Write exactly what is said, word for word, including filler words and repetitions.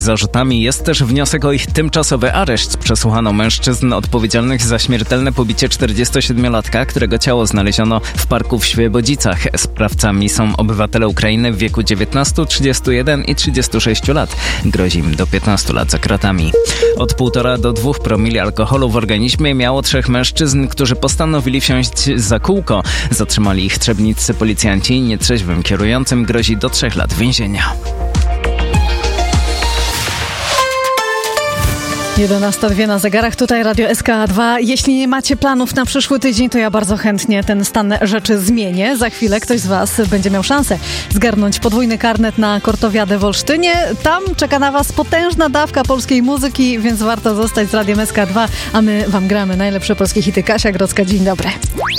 Zarzutami jest też wniosek o ich tymczasowy areszt. Przesłuchano mężczyzn odpowiedzialnych za śmiertelne pobicie czterdziestosiedmiolatka, którego ciało znaleziono w parku w Świebodzicach. Sprawcami są obywatele Ukrainy w wieku dziewiętnastu, trzydziestu jeden i trzydziestu sześciu lat. Grozi im do piętnastu lat za kratami. Od półtora do dwóch promili alkoholu w organizmie miało trzech mężczyzn, którzy postanowili wsiąść za kółko. Zatrzymali ich trzebniccy policjanci. Nietrzeźwym kierującym grozi do trzech lat więzienia. jedenasta dwa na zegarach, tutaj Radio S K dwa. Jeśli nie macie planów na przyszły tydzień, to ja bardzo chętnie ten stan rzeczy zmienię. Za chwilę ktoś z Was będzie miał szansę zgarnąć podwójny karnet na Kortowiadę w Olsztynie. Tam czeka na Was potężna dawka polskiej muzyki, więc warto zostać z Radiem S K dwa, a my Wam gramy najlepsze polskie hity. Kasia Grodzka, dzień dobry.